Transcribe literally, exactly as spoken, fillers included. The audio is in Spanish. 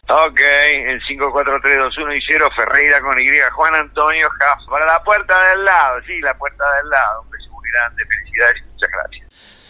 Ok, el cinco cuatro tres dos uno y cero, Ferreira con Y, Juan Antonio Jaff, para la puerta del lado, sí, la puerta del lado. Un beso muy grande, felicidades y muchas gracias.